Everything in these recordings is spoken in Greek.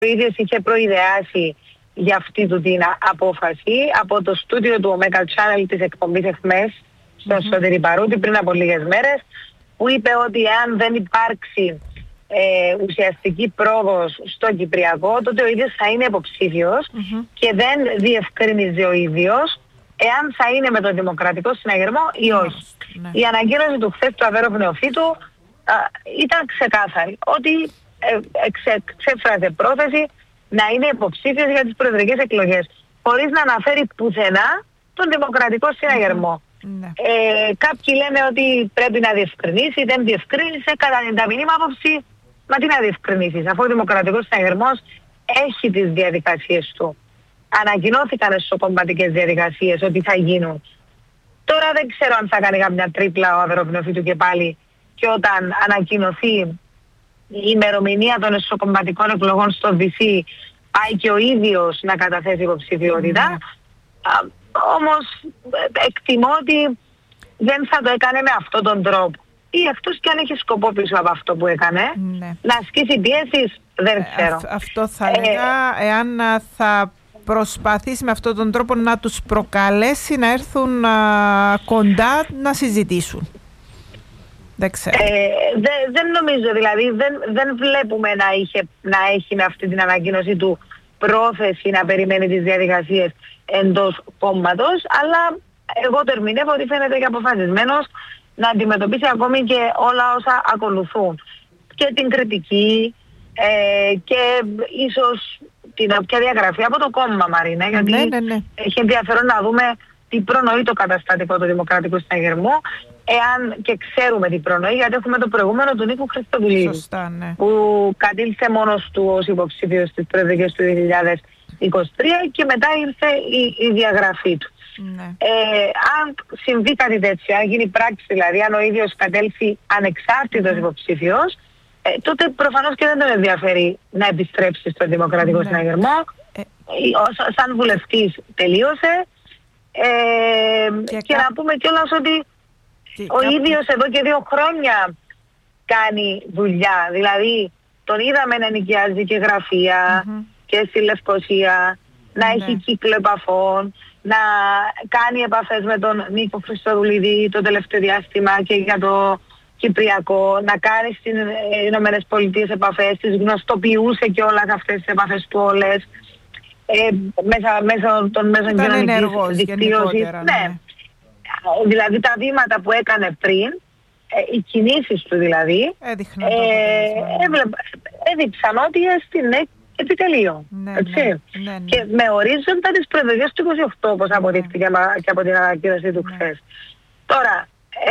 ο ίδιος είχε προειδεάσει για αυτή του την απόφαση από το στούντιο του Omega Channel της εκπομπής ΕΧΜΕΣ στον Σωτήρη Παρούτη πριν από λίγες μέρες, που είπε ότι αν δεν υπάρξει ουσιαστική πρόοδος στο Κυπριακό, τότε ο ίδιος θα είναι υποψήφιος και δεν διευκρίνιζε ο ίδιος εάν θα είναι με τον Δημοκρατικό Συναγερμό ή όχι. Η ανακοίνωση του χθες του Αβέροφ Νεοφύτου ήταν ξεκάθαρη, ότι ξέφραζε πρόθεση να είναι υποψήφιος για τις προεδρικές εκλογές, χωρίς να αναφέρει πουθενά τον Δημοκρατικό Συναγερμό. Κάποιοι λένε ότι πρέπει να διευκρινίσει, δεν διευκρίνησε, κατά την ταπεινή μου άποψη, μα τι να διευκρινίσεις, αφού ο Δημοκρατικός Συναγερμός έχει τις διαδικασίες του. Ανακοινώθηκαν εσωκομματικές διαδικασίες ότι θα γίνουν. Τώρα δεν ξέρω αν θα κάνει κάποια τρίπλα ο Αβέροφ Νεοφύτου και πάλι, και όταν ανακοινωθεί η ημερομηνία των εσωκομματικών εκλογών στο ΒΥΣΥ πάει και ο ίδιος να καταθέσει υποψηφιότητα. Όμως εκτιμώ ότι δεν θα το έκανε με αυτόν τον τρόπο. Ή εκτός και αν έχει σκοπό πίσω από αυτό που έκανε, να ασκήσει πιέσεις, δεν ξέρω. Αυτό θα έλεγα, εάν θα προσπαθήσει με αυτόν τον τρόπο να τους προκαλέσει να έρθουν κοντά να συζητήσουν. Δεν ξέρω. Δεν νομίζω, δηλαδή δεν βλέπουμε να έχει με αυτή την ανακοίνωση του πρόθεση να περιμένει τις διαδικασίες εντός κόμματος, αλλά εγώ το ερμηνεύω ότι φαίνεται και αποφασισμένος να αντιμετωπίσει ακόμη και όλα όσα ακολουθούν. Και την κριτική και ίσως την όποια διαγραφή από το κόμμα, Μαρίνα, γιατί έχει ενδιαφέρον να δούμε τι προνοεί το καταστατικό του Δημοκρατικού Συναγερμού, εάν και ξέρουμε τι προνοεί, γιατί έχουμε το προηγούμενο του Νίκου Χριστοδουλίδη, που κατήλθε μόνος του ως υποψήφιος στις προεδρικές του 2023 και μετά ήρθε η διαγραφή του. Αν συμβεί κάτι τέτοιο, αν γίνει πράξη, δηλαδή αν ο ίδιος κατέλθει ανεξάρτητος υποψήφιος, τότε προφανώς και δεν τον ενδιαφέρει να επιστρέψει στον Δημοκρατικό Συναγερμό. Σαν βουλευτής τελείωσε. Και να πούμε κιόλας ότι ο ίδιος εδώ και 2 χρόνια κάνει δουλειά. Δηλαδή τον είδαμε να νοικιάζει και γραφεία και στη Λευκοσία, να έχει κύκλο επαφών, να κάνει επαφές με τον Νίκο Χριστοδουλίδη το τελευταίο διάστημα και για το Κυπριακό, να κάνει στις Ηνωμένες Πολιτείες επαφές, τις γνωστοποιούσε και όλες αυτές τις επαφές του όλες μέσα των μέσων κοινωνικής δικτύωσης. Δηλαδή τα βήματα που έκανε πριν, οι κινήσεις του δηλαδή, έδειξαν ότι στην επιτελείο. Και με ορίζοντα τις προεδρικές του 28, όπως αποδείχθηκε και από την ανακοίνωση του χθες. Τώρα,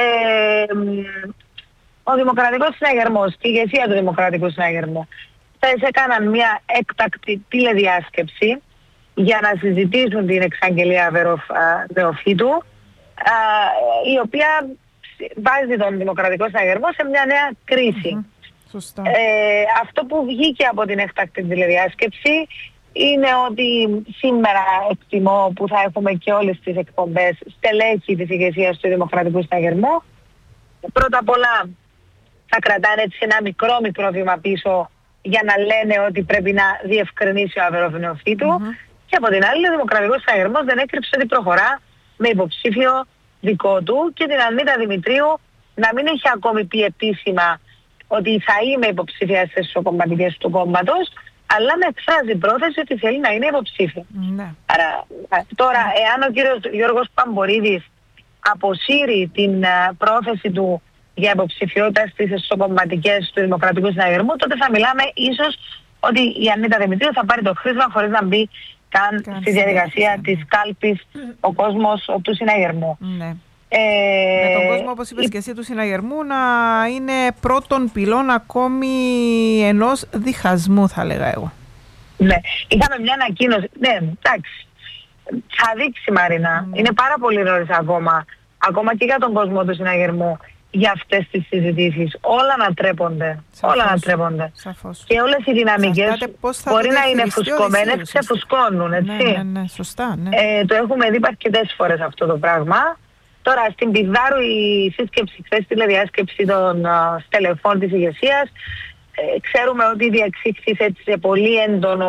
ο Δημοκρατικός Συναγερμός και η ηγεσία του Δημοκρατικού Συναγερμού έκαναν μια έκτακτη τηλεδιάσκεψη για να συζητήσουν την εξαγγελία Αβέροφ Νεοφύτου, η οποία βάζει τον Δημοκρατικό Συναγερμό σε μια νέα κρίση. Αυτό που βγήκε από την έκτακτη τηλεδιάσκεψη είναι ότι σήμερα εκτιμώ που θα έχουμε και όλες τις εκπομπές στελέχη της ηγεσίας του Δημοκρατικού Συναγερμού. Πρώτα απ' όλα θα κρατάνε έτσι ένα μικρό βήμα πίσω για να λένε ότι πρέπει να διευκρινίσει ο Αβέροφ Νεοφύτου. Και από την άλλη ο Δημοκρατικός Συναγερμός δεν έκρυψε ότι προχωρά με υποψήφιο δικό του και την Ανίτα Δημητρίου να μην έχει ακόμη πει επίσημα ότι θα είμαι υποψήφια στις εσωκομματικές του κόμματος, αλλά να εκφράζει πρόθεση ότι θέλει να είναι υποψήφια. Άρα τώρα, εάν ο κύριος Γιώργος Παμπορίδης αποσύρει την πρόθεση του για υποψηφιότητα στις εσωκομματικές του Δημοκρατικού Συναγερμού, τότε θα μιλάμε ίσως ότι η Ανίτα Δημητρίου θα πάρει το χρήσμα χωρίς να μπει καν στη διαδικασία της κάλπης ο κόσμος του Συναγερμού. Με τον κόσμο, όπως είπες και εσύ, του Συναγερμού να είναι πρώτον πυλών ακόμη ενός διχασμού, θα λέγα εγώ. Ναι, είχαμε μια ανακοίνωση. Ναι, εντάξει. Θα δείξει, Μαρίνα. Είναι πάρα πολύ νωρίς ακόμα και για τον κόσμο του Συναγερμού, για αυτές τις συζητήσεις. Όλα ανατρέπονται. Όλα ανατρέπονται. Και όλες οι δυναμικές μπορεί να είναι φουσκωμένες, ξεφουσκώνουν, έτσι. Ναι, σωστά. Το έχουμε δει αρκετές φορές αυτό το πράγμα. Τώρα στην Πηδάρου η σύσκεψη χθες, τηλεδιάσκεψη των στελεχών της ηγεσίας, ξέρουμε ότι διεξήχθη έτσι σε πολύ έντονο